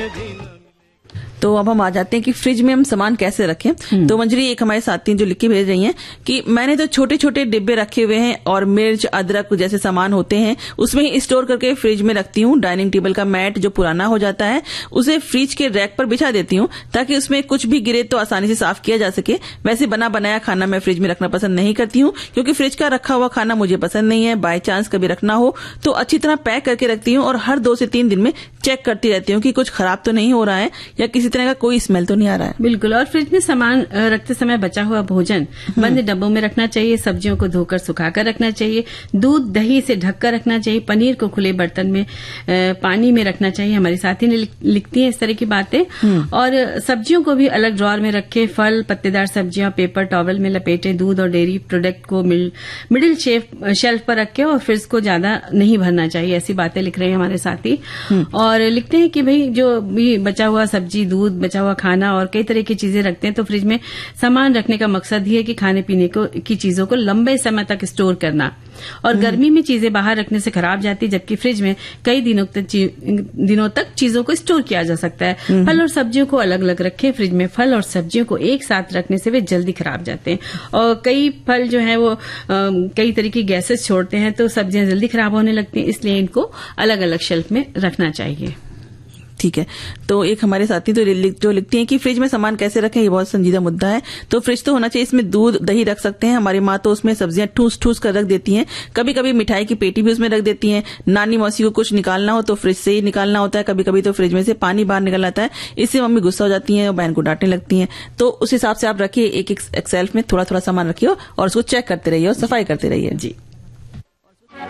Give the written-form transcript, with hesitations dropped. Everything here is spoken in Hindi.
भी न। तो अब हम आ जाते हैं कि फ्रिज में हम सामान कैसे रखें। तो मंजरी एक हमारे साथी जो लिख के भेज रही हैं कि मैंने तो छोटे छोटे डिब्बे रखे हुए हैं और मिर्च अदरक जैसे सामान होते हैं उसमें ही स्टोर करके फ्रिज में रखती हूँ। डाइनिंग टेबल का मैट जो पुराना हो जाता है उसे फ्रिज के रैक पर बिछा देती हूँ ताकि उसमें कुछ भी गिरे तो आसानी से साफ किया जा सके। वैसे बना बनाया खाना मैं फ्रिज में रखना पसंद नहीं करती हूँ क्योंकि फ्रिज का रखा हुआ खाना मुझे पसंद नहीं है। बाय चांस कभी रखना हो तो अच्छी तरह पैक करके रखती हूँ और हर 2 से 3 दिन में चेक करती रहती हूँ कि कुछ खराब तो नहीं हो रहा है या किसी तरह का कोई स्मेल तो नहीं आ रहा है। बिल्कुल। और फ्रिज में सामान रखते समय बचा हुआ भोजन बंद डब्बों में रखना चाहिए। सब्जियों को धोकर सुखाकर रखना चाहिए। दूध दही से ढककर रखना चाहिए। पनीर को खुले बर्तन में पानी में रखना चाहिए। हमारी साथी ने लिखती है इस तरह की बातें। और सब्जियों को भी अलग ड्रॉर में रखे। फल पत्तेदार सब्जियां पेपर टॉवल में लपेटे। दूध और डेयरी प्रोडक्ट को मिडिल शेल्फ पर रखे और फ्रिज को ज्यादा नहीं भरना चाहिए। ऐसी बातें लिख रहे हैं हमारे साथी। और लिखते हैं कि भाई जो भी बचा हुआ सब्जी दूध बचा हुआ खाना और कई तरह की चीजें रखते हैं तो फ्रिज में सामान रखने का मकसद ही है कि खाने पीने की चीजों को लंबे समय तक स्टोर करना। और गर्मी में चीजें बाहर रखने से खराब जाती जबकि फ्रिज में कई दिनों तक चीजों को स्टोर किया जा सकता है। फल और सब्जियों को अलग अलग रखें। फ्रिज में फल और सब्जियों को एक साथ रखने से वे जल्दी खराब जाते हैं और कई फल जो है वो कई तरह की गैसेस छोड़ते हैं तो सब्जियां जल्दी खराब होने लगती हैं। इसलिए इनको अलग अलग शेल्फ में रखना चाहिए। ठीक है। तो एक हमारे साथी तो जो लिखती हैं कि फ्रिज में सामान कैसे रखें ये बहुत संजीदा मुद्दा है। तो फ्रिज तो होना चाहिए, इसमें दूध दही रख सकते हैं। हमारी माँ तो उसमें सब्जियां ठूस ठूस कर रख देती हैं। कभी कभी मिठाई की पेटी भी उसमें रख देती हैं। नानी मौसी को कुछ निकालना हो तो फ्रिज से ही निकालना होता है। कभी कभी तो फ्रिज में से पानी बाहर निकल आता है। इससे मम्मी गुस्सा हो जाती हैं और बहन को डांटने लगती हैं। तो उस हिसाब से आप रखिए, एक एक शेल्फ में थोड़ा थोड़ा सामान रखिए और उसको चेक करते रहिए और सफाई करते रहिए। जी।